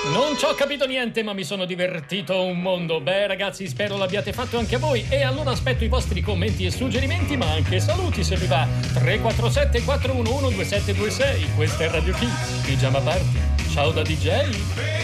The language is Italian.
Non ci ho capito niente, ma mi sono divertito un mondo. Beh, ragazzi, spero l'abbiate fatto anche voi. E allora aspetto i vostri commenti e suggerimenti, ma anche saluti se vi va. 347 411 2726. Questa è Radio Kids, Pigiama Party. Ciao da DJ.